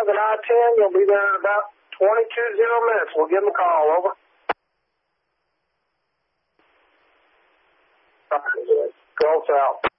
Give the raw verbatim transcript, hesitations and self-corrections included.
five and I ten. You'll be there in about twenty-two zero minutes. We'll give them a call. Over. Go south.